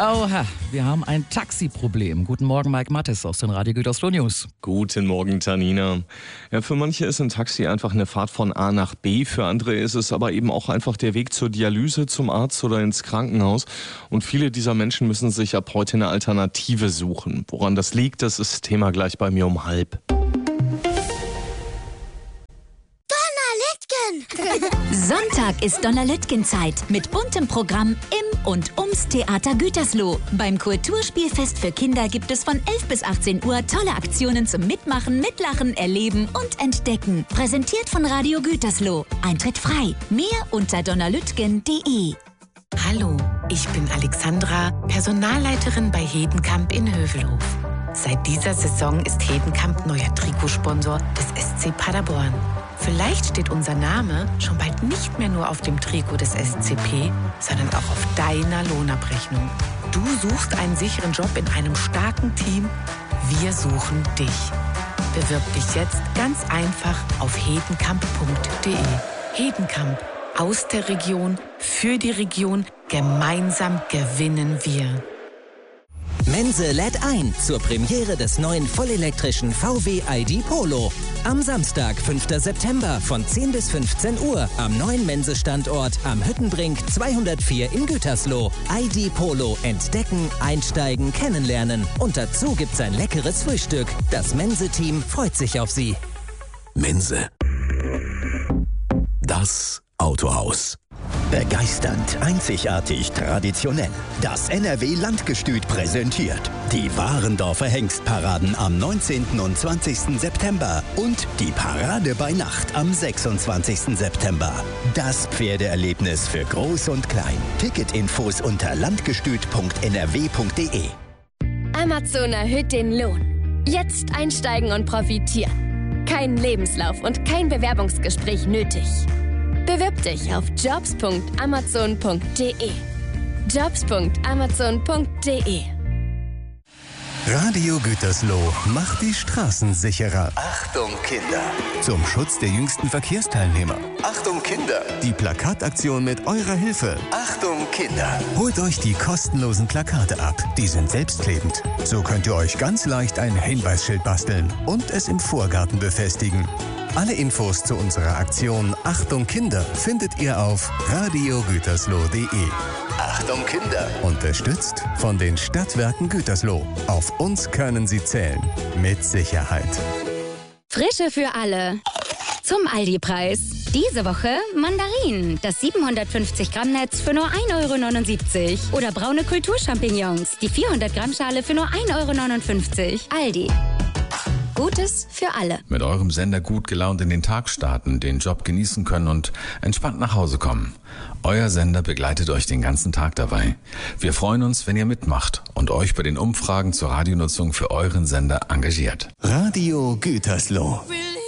Oha, wir haben ein Taxiproblem. Guten Morgen, Mike Mattes aus den Radio Gütersloh News. Guten Morgen, Tanina. Ja, für manche ist ein Taxi einfach eine Fahrt von A nach B. Für andere ist es aber eben auch einfach der Weg zur Dialyse, zum Arzt oder ins Krankenhaus. Und viele dieser Menschen müssen sich ab heute eine Alternative suchen. Woran das liegt, das ist Thema gleich bei mir um 12:30. Sonntag ist Donnerlütgen-Zeit mit buntem Programm im und ums Theater Gütersloh. Beim Kulturspielfest für Kinder gibt es von 11 bis 18 Uhr tolle Aktionen zum Mitmachen, Mitlachen, Erleben und Entdecken. Präsentiert von Radio Gütersloh. Eintritt frei. Mehr unter donnerlütgen.de. Hallo, ich bin Alexandra, Personalleiterin bei Hedenkamp in Hövelhof. Seit dieser Saison ist Hedenkamp neuer Trikotsponsor des SC Paderborn. Vielleicht steht unser Name schon bald nicht mehr nur auf dem Trikot des SCP, sondern auch auf deiner Lohnabrechnung. Du suchst einen sicheren Job in einem starken Team. Wir suchen dich. Bewirb dich jetzt ganz einfach auf hedenkamp.de. Hedenkamp. Aus der Region, für die Region, gemeinsam gewinnen wir. Mense lädt ein zur Premiere des neuen vollelektrischen VW ID Polo. Am Samstag, 5. September von 10 bis 15 Uhr am neuen Mense-Standort am Hüttenbrink 204 in Gütersloh. ID Polo entdecken, einsteigen, kennenlernen. Und dazu gibt's ein leckeres Frühstück. Das Mense-Team freut sich auf Sie. Mense. Das Autohaus. Begeisternd, einzigartig, traditionell. Das NRW-Landgestüt präsentiert die Warendorfer Hengstparaden am 19. und 20. September und die Parade bei Nacht am 26. September. Das Pferdeerlebnis für Groß und Klein. Ticketinfos unter landgestüt.nrw.de. Amazon erhöht den Lohn. Jetzt einsteigen und profitieren. Kein Lebenslauf und kein Bewerbungsgespräch nötig. Bewirb dich auf jobs.amazon.de. jobs.amazon.de. Radio Gütersloh macht die Straßen sicherer. Achtung Kinder! Zum Schutz der jüngsten Verkehrsteilnehmer. Achtung Kinder! Die Plakataktion mit eurer Hilfe. Achtung Kinder! Holt euch die kostenlosen Plakate ab. Die sind selbstklebend. So könnt ihr euch ganz leicht ein Hinweisschild basteln und es im Vorgarten befestigen. Alle Infos zu unserer Aktion Achtung Kinder findet ihr auf radiogütersloh.de. Achtung Kinder! Unterstützt von den Stadtwerken Gütersloh. Auf uns können Sie zählen. Mit Sicherheit. Frische für alle. Zum Aldi-Preis. Diese Woche Mandarinen. Das 750 Gramm Netz für nur 1,79 €. Oder braune Kulturchampignons. Die 400 Gramm Schale für nur 1,59 €. Aldi. Gutes für alle. Mit eurem Sender gut gelaunt in den Tag starten, den Job genießen können und entspannt nach Hause kommen. Euer Sender begleitet euch den ganzen Tag dabei. Wir freuen uns, wenn ihr mitmacht und euch bei den Umfragen zur Radionutzung für euren Sender engagiert. Radio Gütersloh.